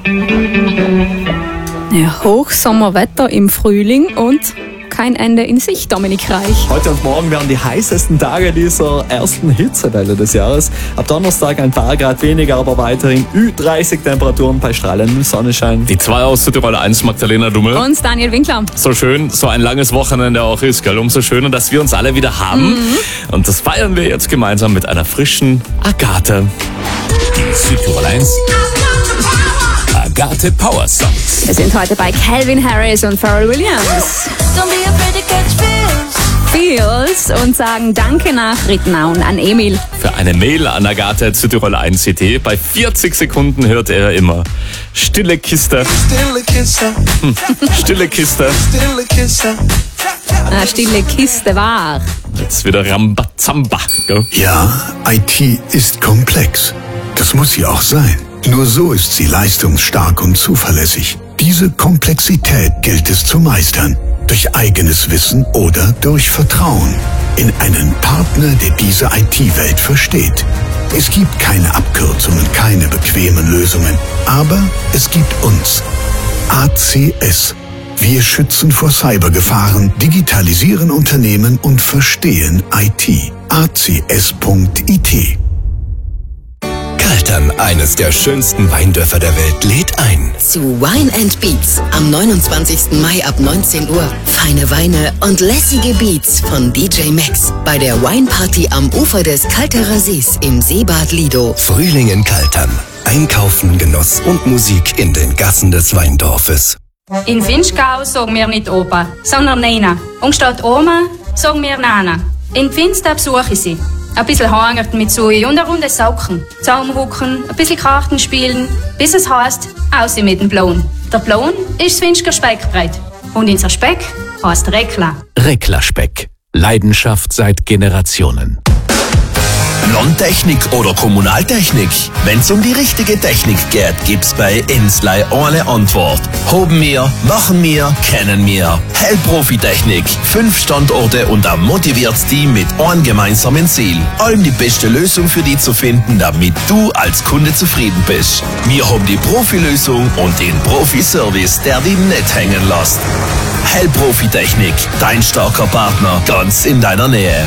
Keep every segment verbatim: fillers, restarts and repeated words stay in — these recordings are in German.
Ja, Hochsommerwetter im Frühling und kein Ende in Sicht, Dominik Reich. Heute und morgen werden die heißesten Tage dieser ersten Hitzewelle des Jahres. Ab Donnerstag ein paar Grad weniger, aber weiterhin Ü dreißig Temperaturen bei strahlendem Sonnenschein. Die zwei aus Südtirol eins, Magdalena Dummel. Und Daniel Winkler. So schön, so ein langes Wochenende auch ist, gell? Umso schöner, dass wir uns alle wieder haben. Mhm. Und das feiern wir jetzt gemeinsam mit einer frischen Agathe. Die Südtirol eins Agathe Power Songs. Wir sind heute bei Calvin Harris und Pharrell Williams. Don't be afraid to catch feels. Feels und sagen Danke nach Rittenau an Emil. Für eine Mail an Agathe Südtirol eins C T. Bei vierzig Sekunden hört er immer Stille Kiste. Stille Kiste. Hm. Stille Kiste. Stille Kiste. Ah, stille Kiste war. Jetzt wieder Rambazamba. Gell? Ja, I T ist komplex. Das muss sie auch sein. Nur so ist sie leistungsstark und zuverlässig. Diese Komplexität gilt es zu meistern. Durch eigenes Wissen oder durch Vertrauen in einen Partner, der diese I T-Welt versteht. Es gibt keine Abkürzungen, keine bequemen Lösungen. Aber es gibt uns. A C S. Wir schützen vor Cybergefahren, digitalisieren Unternehmen und verstehen I T. A C S Punkt I T. Kaltern, eines der schönsten Weindörfer der Welt, lädt ein. Zu Wine and Beats am neunundzwanzigsten Mai ab neunzehn Uhr. Feine Weine und lässige Beats von D J Max bei der Wine Party am Ufer des Kalterer Sees im Seebad Lido. Frühling in Kaltern. Einkaufen, Genuss und Musik in den Gassen des Weindorfes. In Vinschgau sagen wir nicht Opa, sondern Nena. Und statt Oma sagen wir Nana. In Finster besuche ich sie. Ein bisschen hangert mit Sui und eine Runde Socken. Zusammenhucken, ein bisschen Karten spielen, bis es heisst, aus mit dem Blon. Der Blon ist das Finsker Speckbrett. Und unser Speck heisst Rekla. Rekla-Speck. Leidenschaft seit Generationen. Lohntechnik oder Kommunaltechnik? Wenn's um die richtige Technik geht, gibt's bei Insley eine Antwort. Hoben wir, machen wir, kennen wir. Hellprofi-Technik. Fünf Standorte und ein motiviertes Team mit einem gemeinsamen Ziel. Allem die beste Lösung für die zu finden, damit du als Kunde zufrieden bist. Wir haben die Profilösung und den Profi-Service, der dich nicht hängen lässt. Hellprofi-Technik. Dein starker Partner, ganz in deiner Nähe.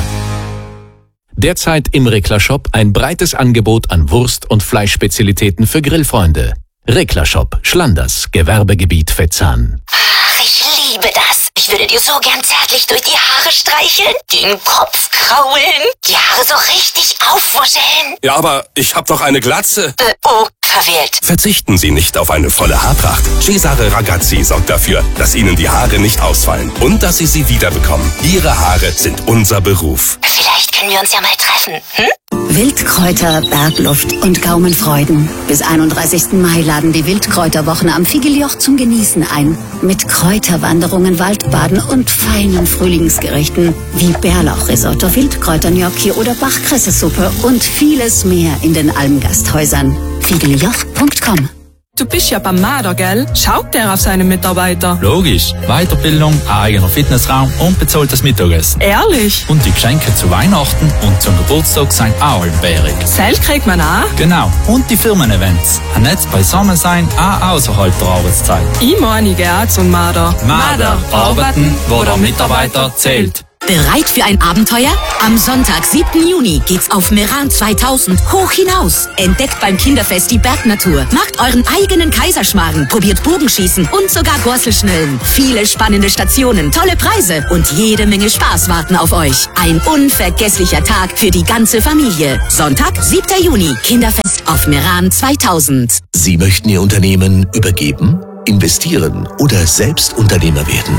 Derzeit im Rekla-Shop ein breites Angebot an Wurst- und Fleischspezialitäten für Grillfreunde. Rekla-Shop, Schlanders, Gewerbegebiet Vetzahn. Ach, ich liebe das. Ich würde dir so gern zärtlich durch die Haare streicheln, den Kopf kraulen, die Haare so richtig aufwuscheln. Ja, aber ich hab doch eine Glatze. Äh, oh, verwählt. Verzichten Sie nicht auf eine volle Haarpracht. Cesare Ragazzi sorgt dafür, dass Ihnen die Haare nicht ausfallen und dass Sie sie wiederbekommen. Ihre Haare sind unser Beruf. Vielleicht können wir uns ja mal treffen, hm? Wildkräuter, Bergluft und Gaumenfreuden. Bis einunddreißigsten Mai laden die Wildkräuterwochen am Figeljoch zum Genießen ein. Mit Kräuterwanderungen, Waldbaden und feinen Frühlingsgerichten wie Bärlauchrisotto, Wildkräutergnocchi oder Bachkressesuppe und vieles mehr in den Almgasthäusern. figeljoch punkt com. Du bist ja beim Marder, gell? Schaut der auf seine Mitarbeiter? Logisch. Weiterbildung, eigener Fitnessraum und bezahltes Mittagessen. Ehrlich? Und die Geschenke zu Weihnachten und zum Geburtstag sind auch allbärig. Selbst kriegt man auch? Genau. Und die Firmen-Events. Ein Netz beisammen sein, auch außerhalb der Arbeitszeit. Ich meine, ich gehe auch zum Marder. Marder. Arbeiten, wo der Mitarbeiter zählt. Bereit für ein Abenteuer? Am Sonntag, siebten Juni, geht's auf Meran zweitausend hoch hinaus. Entdeckt beim Kinderfest die Bergnatur. Macht euren eigenen Kaiserschmarrn, probiert Bogenschießen und sogar Gorselschnellen. Viele spannende Stationen, tolle Preise und jede Menge Spaß warten auf euch. Ein unvergesslicher Tag für die ganze Familie. Sonntag, siebten Juni, Kinderfest auf Meran zweitausend. Sie möchten Ihr Unternehmen übergeben, investieren oder selbst Unternehmer werden?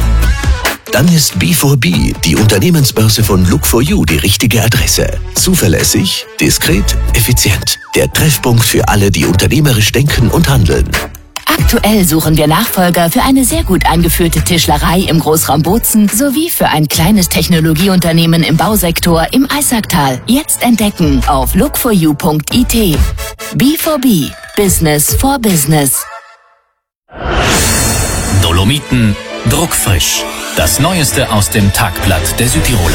Dann ist B vier B, die Unternehmensbörse von Look for You, die richtige Adresse. Zuverlässig, diskret, effizient. Der Treffpunkt für alle, die unternehmerisch denken und handeln. Aktuell suchen wir Nachfolger für eine sehr gut eingeführte Tischlerei im Großraum Bozen sowie für ein kleines Technologieunternehmen im Bausektor im Eisacktal. Jetzt entdecken auf look for you punkt I T. B vier B, Business for Business. Dolomiten, druckfrisch. Das Neueste aus dem Tagblatt der Südtiroler.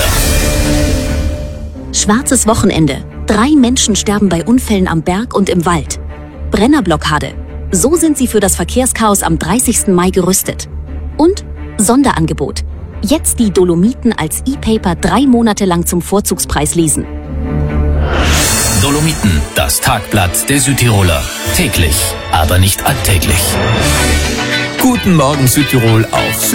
Schwarzes Wochenende. Drei Menschen sterben bei Unfällen am Berg und im Wald. Brennerblockade. So sind Sie für das Verkehrschaos am dreißigsten Mai gerüstet. Und Sonderangebot. Jetzt die Dolomiten als E-Paper drei Monate lang zum Vorzugspreis lesen. Dolomiten, das Tagblatt der Südtiroler. Täglich, aber nicht alltäglich. Guten Morgen Südtirol auf